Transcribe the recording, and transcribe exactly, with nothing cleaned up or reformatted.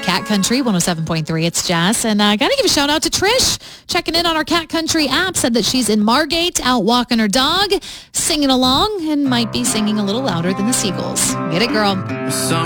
Cat Country one oh seven point three. It's Jess. And I uh, got to give a shout out to Trish, checking in on our Cat Country app. Said that she's in Margate, out walking her dog, singing along, and might be singing a little louder than the seagulls. Get it, girl.